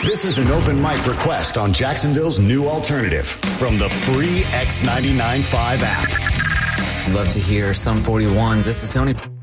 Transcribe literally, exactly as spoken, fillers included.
This is an open mic request on Jacksonville's new alternative from the free X ninety-nine point five app. Love to hear Sum forty-one. This is Tony.